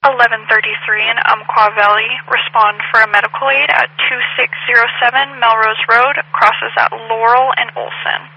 1133 in Umpqua Valley. Respond for a medical aid at 2607 Melrose Road. Crosses at Laurel and Olson.